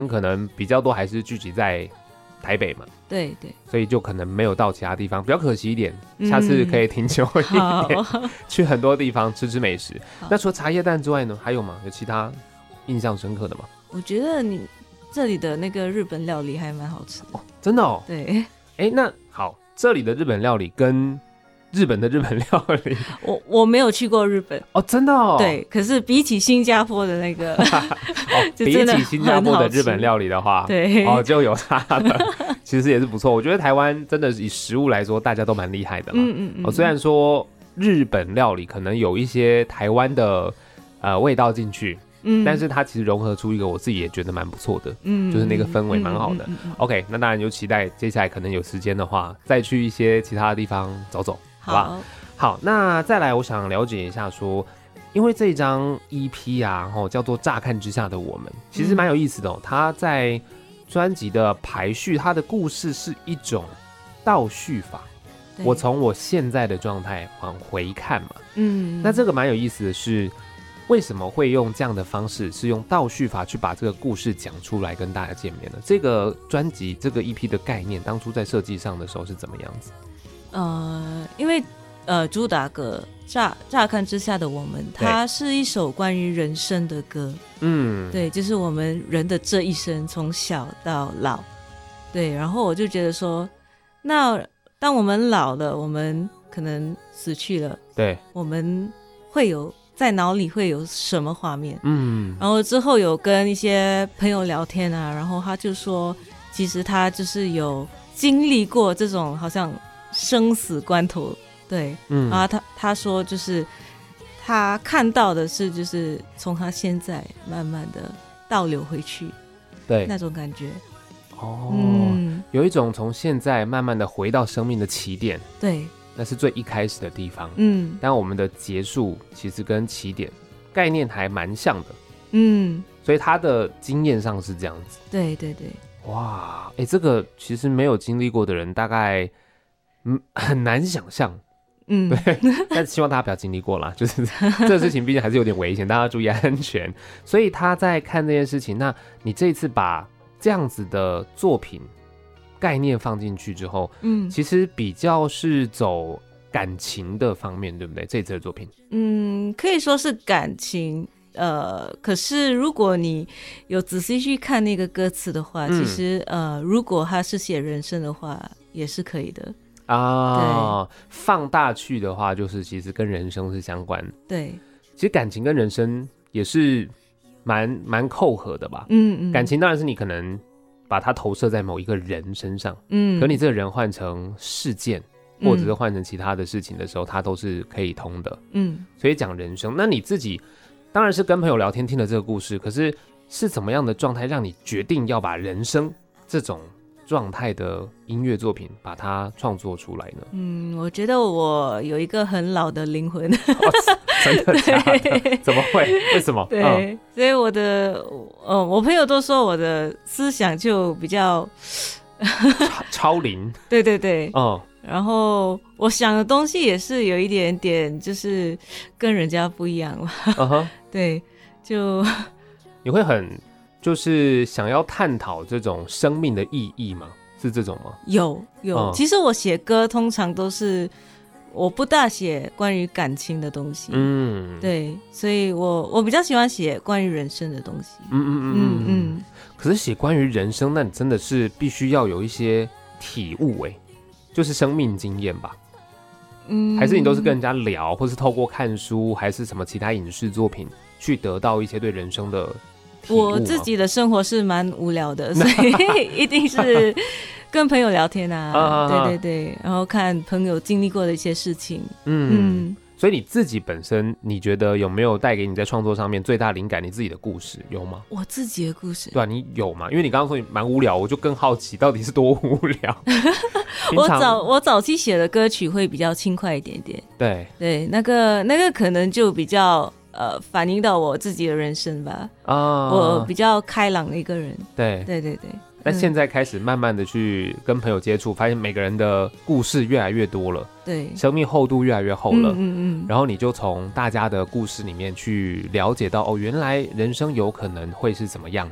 可能比较多还是聚集在台北嘛， 对对， 所以就可能没有到其他地方，比较可惜一点。下次可以停久一点，去很多地方吃吃美食。那除了茶叶蛋之外呢，还有吗？有其他印象深刻的吗？ 我觉得你这里的那个日本料理还蛮好吃的哦，真的哦。 对， 那好，这里的日本料理跟日本的日本料理， 我没有去过日本哦，真的哦。 对，可是比起新加坡的那个， 比起新加坡的日本料理的话， 对， 就有差了。其实也是不错，我觉得台湾真的以食物来说，大家都蛮厉害的嘛。虽然说日本料理可能有一些台湾的味道进去。但是它其实融合出一个我自己也觉得蛮不错的，就是那个氛围蛮好的。OK， 那当然就期待接下来可能有时间的话，再去一些其他的地方走走，好吧？好，那再来我想了解一下说，因为这一张 EP 啊，叫做《乍看之下的我们》，其实蛮有意思的哦。它在专辑的排序，它的故事是一种倒叙法。我从我现在的状态往回看嘛，那这个蛮有意思的是。为什么会用这样的方式，是用倒叙法去把这个故事讲出来跟大家见面呢？这个专辑这个 EP 的概念，当初在设计上的时候是怎么样子？ 因为主打歌乍看之下的我们，它是一首关于人生的歌。对，就是我们人的这一生，从小到老。对，然后我就觉得说，那当我们老了，我们可能死去了，对，我们会有。在脑里会有什么画面？然后之后有跟一些朋友聊天啊，然后他就说，其实他就是有经历过这种好像生死关头，对，然后他说就是他看到的是就是从他现在慢慢的倒流回去，对，那种感觉。有一种从现在慢慢的回到生命的起点，对。那是最一开始的地方，但我们的结束其实跟起点概念还蛮像的，所以他的经验上是这样子，对对对，哇，这个其实没有经历过的人大概很难想象，对，但希望大家不要经历过啦，就是这个事情毕竟还是有点危险，大家注意安全。所以他在看这件事情，那你这一次把这样子的作品。概念放进去之后，其实比较是走感情的方面，对不对？这次的作品，可以说是感情，可是如果你有仔细去看那个歌词的话，其实如果他是写人生的话，也是可以的啊。放大去的话，就是其实跟人生是相关。对，其实感情跟人生也是蛮扣合的吧。感情当然是你可能。把它投射在某一个人身上，可你这个人换成事件，或者是换成其他的事情的时候，它都是可以通的。所以讲人生，那你自己当然是跟朋友聊天听了这个故事，可是是怎么样的状态让你决定要把人生这种状态的音乐作品把它创作出来呢？我觉得我有一个很老的灵魂。真的假的？怎么会？为什么？对，所以我朋友都说我的思想就比较超龄。对对对，然后我想的东西也是有一点点，就是跟人家不一样嘛。对，就你会很就是想要探讨这种生命的意义吗？是这种吗？有，其实我写歌通常都是。我不大写关于感情的东西，对，所以我比较喜欢写关于人生的东西，可是写关于人生，那你真的是必须要有一些体悟，就是生命经验吧？还是你都是跟人家聊，或是透过看书，还是什么其他影视作品去得到一些对人生的体悟？我自己的生活是蛮无聊的，所以一定是。跟朋友聊天啊，对对对，然后看朋友经历过的一些事情，所以你自己本身，你觉得有没有带给你在创作上面最大灵感？你自己的故事有吗？我自己的故事，对啊，你有吗？因为你刚刚说你蛮无聊，我就更好奇到底是多无聊。我早期写的歌曲会比较轻快一点点，对对，那个可能就比较反映到我自己的人生吧。我比较开朗的一个人，对对对对。那现在开始慢慢的去跟朋友接触，发现每个人的故事越来越多了，对，生命厚度越来越厚了，然后你就从大家的故事里面去了解到，原来人生有可能会是怎么样子，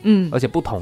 而且不同